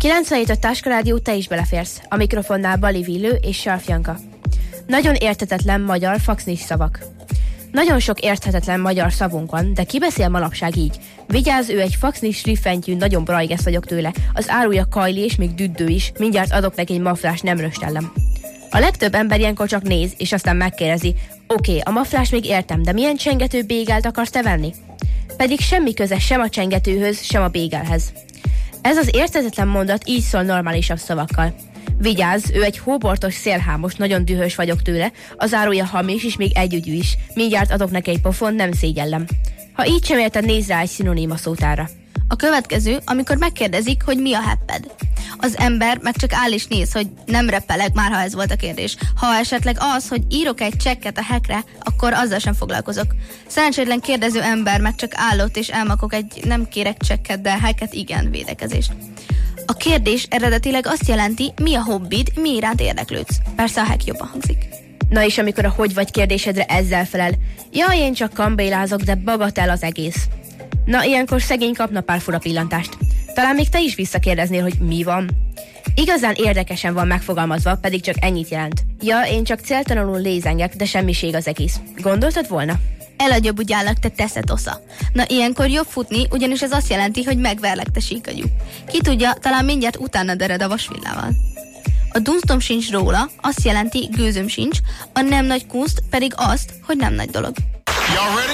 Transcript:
97 Táska Rádió, te is beleférsz. A mikrofonnál Bali Villő és Sarf Janka. Nagyon érthetetlen magyar faxnis szavak. Nagyon sok érthetetlen magyar szavunk van, de ki beszél manapság így? Vigyázz, ő egy faxnis riffentyű, nagyon brajgesz vagyok tőle. Az árulja kajli és még düddő is, mindjárt adok neki egy maflás, nem röstellem. A legtöbb ember ilyenkor csak néz, és aztán megkérdezi, oké, a maflás még értem, de milyen csengető bégelt akarsz te venni? Pedig semmi köze sem a csengetőhöz, sem a bégelhez. Ez az érthetetlen mondat így szól normálisabb szavakkal. Vigyázz, ő egy hóbortos szélhámos, nagyon dühös vagyok tőle, az árulja hamis és még együgyű is. Mindjárt adok neki egy pofont, nem szégyellem. Ha így sem érted, nézz rá egy szinoníma szótára. A következő, amikor megkérdezik, hogy mi a hepped. Az ember meg csak áll és néz, hogy nem reppeleg, már ha ez volt a kérdés. Ha esetleg az, hogy írok egy csekket a hackre, akkor azzal sem foglalkozok. Szerencsétlen kérdező ember meg csak állott és elmakok egy nem kérek csekket, de hacket igen védekezést. A kérdés eredetileg azt jelenti, mi a hobbid, mi iránt érdeklődsz. Persze a hack jobban hangzik. Na és amikor a hogy vagy kérdésedre ezzel felel. Jaj, én csak kambélázok, de bagatell az egész. Na, ilyenkor szegény kapna pár fura pillantást. Talán még te is visszakérdeznél, hogy mi van. Igazán érdekesen van megfogalmazva, pedig csak ennyit jelent. Ja, én csak céltalanul lézengek, de semmiség az egész. Gondoltad volna? Eladja bugyállak, te teszetosza. Na, ilyenkor jobb futni, ugyanis ez azt jelenti, hogy megverlek, te síkagyú. Ki tudja, talán mindjárt utána dered a vasvillával. A dunstom sincs róla, azt jelenti, gőzöm sincs, a nem nagy kunst pedig azt, hogy nem nagy dolog.